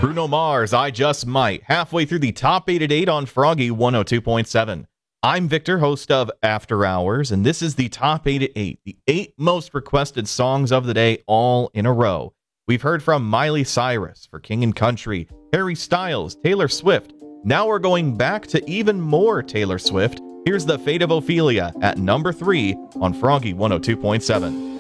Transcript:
Bruno Mars, I Just Might, halfway through the top 8 at 8 on Froggy 102.7. I'm Victor, host of After Hours, and this is the top 8 at 8, the 8 most requested songs of the day all in a row. We've heard from Miley Cyrus for King and Country, Harry Styles, Taylor Swift. Now we're going back to even more Taylor Swift. Here's The Fate of Ophelia at number 3 on Froggy 102.7.